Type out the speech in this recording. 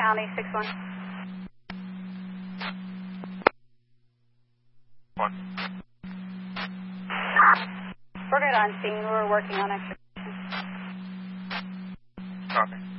County, 6-1. 1. We're good on scene. We're working on extra. Copy.